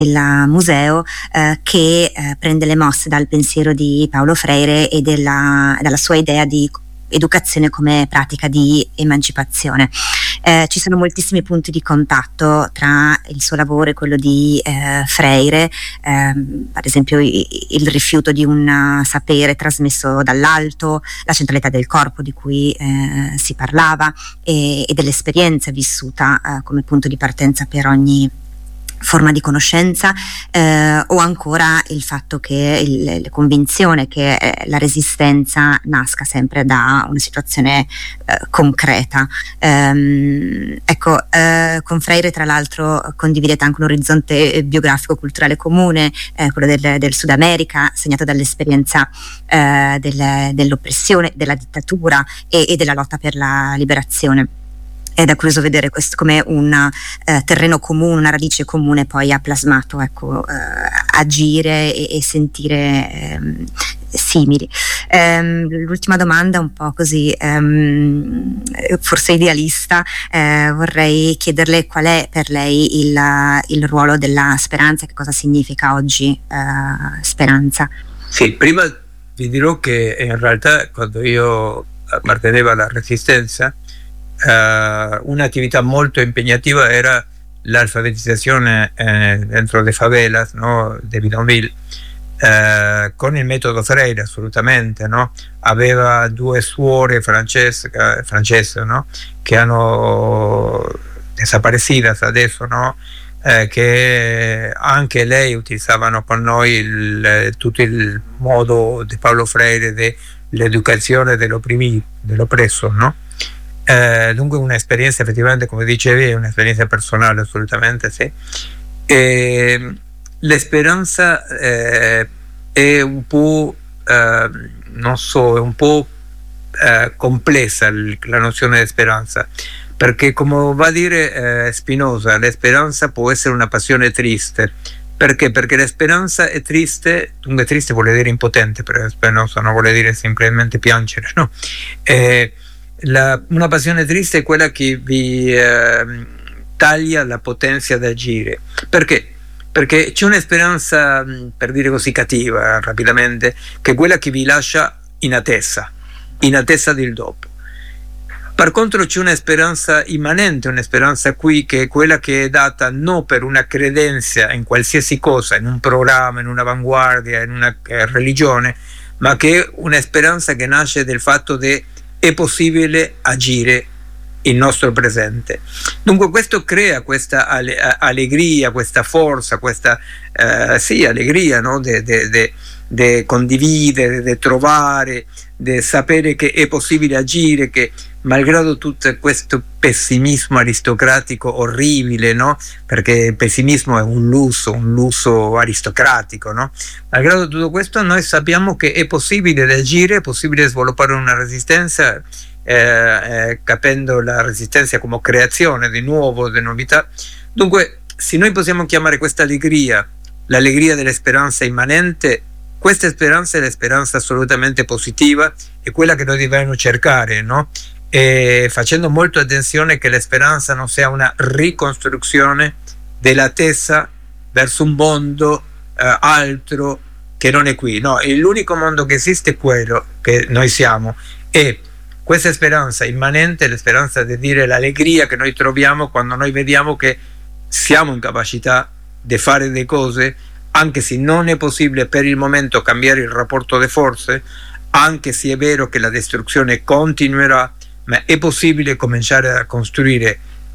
del museo, che prende le mosse dal pensiero di Paulo Freire e dalla sua idea di educazione come pratica di emancipazione. Ci sono moltissimi punti di contatto tra il suo lavoro e quello di Freire, ad esempio il rifiuto di un sapere trasmesso dall'alto, la centralità del corpo di cui si parlava, e dell'esperienza vissuta come punto di partenza per ogni forma di conoscenza, o ancora il fatto che la convinzione che la resistenza nasca sempre da una situazione concreta. Con Freire tra l'altro condividete anche un orizzonte biografico culturale comune, quello del Sud America, segnato dall'esperienza dell'oppressione, della dittatura e della lotta per la liberazione. Ed è curioso vedere questo come un terreno comune, una radice comune poi ha plasmato, agire e sentire simili. L'ultima domanda, un po' così forse idealista, vorrei chiederle qual è per lei il ruolo della speranza, che cosa significa oggi speranza. Sì, prima vi dirò che in realtà quando io appartenevo alla Resistenza, un'attività molto impegnativa era l'alfabetizzazione dentro le favelas, no, di Bidonville, con il metodo Freire, assolutamente, no? Aveva due suore francesi, no? Che hanno desaparecidas adesso, no? Che anche lei utilizzavano con noi tutto il modo di Paulo Freire dell'educazione dell'oppresso, no? Dunque un'esperienza, effettivamente, come dicevi, è un'esperienza personale, assolutamente sì. L'esperanza è un po' non so, è un po' complessa la nozione di speranza, perché, come va a dire Spinoza, l'esperanza può essere una passione triste. Perché? Perché la speranza è triste, dunque triste vuole dire impotente, per Spinoza non vuole dire semplicemente piangere, no? Una passione triste è quella che vi taglia la potenza di agire. Perché? Perché c'è una speranza, per dire così cattiva, rapidamente, che è quella che vi lascia in attesa del dopo. Per contro c'è una speranza immanente, una speranza qui, che è quella che è data non per una credenza in qualsiasi cosa, in un programma, in un'avanguardia, in una religione, ma che è una speranza che nasce del fatto che è possibile agire il nostro presente. Dunque questo crea questa allegria, questa forza, questa allegria, no? di condividere, di trovare, di sapere che è possibile agire, che malgrado tutto questo pessimismo aristocratico orribile, no? Perché il pessimismo è un lusso aristocratico, no? Malgrado tutto questo, noi sappiamo che è possibile agire, è possibile sviluppare una resistenza, capendo la resistenza come creazione di nuovo, di novità. Dunque, se noi possiamo chiamare questa allegria l'allegria della speranza immanente, questa speranza è la speranza assolutamente positiva, è quella che noi dobbiamo cercare, no? E facendo molto attenzione che la speranza non sia una ricostruzione dell'attesa verso un mondo altro che non è qui, no? E l'unico mondo che esiste è quello che noi siamo, e questa speranza immanente è la speranza di dire l'allegria che noi troviamo quando noi vediamo che siamo in capacità di fare delle cose, anche se non è possibile per il momento cambiare il rapporto di forze, anche se è vero che la distruzione continuerà, ma è possibile cominciare a costruire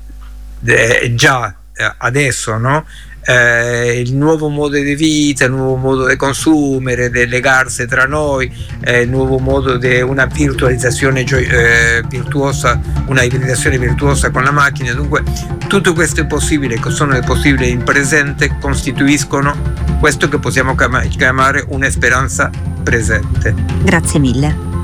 già adesso, no? Il nuovo modo di vita, il nuovo modo di consumere, di legarsi tra noi, il nuovo modo di una virtualizzazione virtuosa, una ibridazione virtuosa con la macchina. Dunque tutto questo è possibile, che sono possibili in presente, costituiscono questo che possiamo chiamare una speranza presente. Grazie mille.